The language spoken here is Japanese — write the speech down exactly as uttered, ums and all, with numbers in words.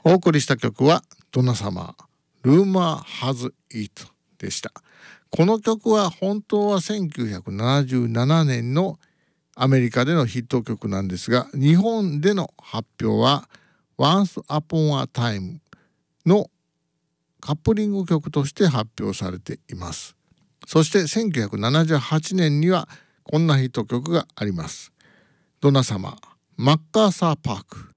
お送りした曲はドナサマー Rumor Has It でした。この曲は本当はせんきゅうひゃくななじゅうななねんのアメリカでのヒット曲なんですが、日本での発表は Once Upon a Time のカップリング曲として発表されています。そしてせんきゅうひゃくななじゅうはちねんにはこんなヒット曲があります。ドナサマーマッカーサーパーク。